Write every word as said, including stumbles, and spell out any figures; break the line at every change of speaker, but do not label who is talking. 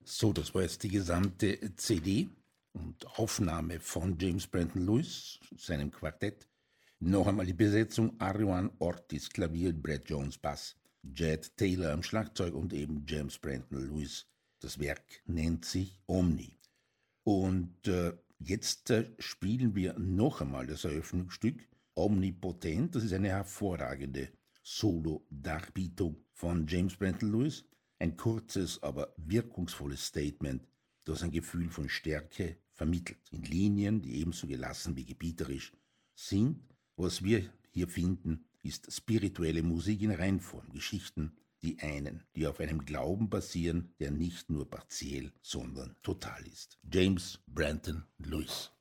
So, das war jetzt die gesamte C D und Aufnahme von James Brandon Lewis, seinem Quartett. Noch einmal die Besetzung: Ariane Ortiz, Klavier, Brad Jones, Bass, Jed Taylor am Schlagzeug und eben James Brandon Lewis. Das Werk nennt sich Omni. Und äh, jetzt äh, spielen wir noch einmal das Eröffnungsstück Omnipotent. Das ist eine hervorragende Solo-Darbietung von James Brandon Lewis. Ein kurzes, aber wirkungsvolles Statement, das ein Gefühl von Stärke vermittelt. In Linien, die ebenso gelassen wie gebieterisch sind. Was wir hier finden, ist spirituelle Musik in Reinform, Geschichten, die einen, die auf einem Glauben basieren, der nicht nur partiell, sondern total ist. James Brandon Lewis.